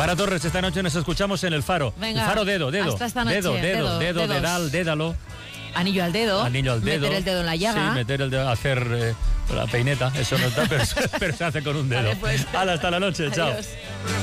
Mara Torres, esta noche nos escuchamos en El Faro. Venga, El Faro, dedo. hasta esta noche. Dedo, Dedos. dedal, dédalo. Anillo al dedo. Meter el dedo en la llaga. Sí, meter el dedo, hacer la peineta. Eso no está, pero se hace con un dedo. Vale, pues. Hala, hasta la noche, chao. Adiós.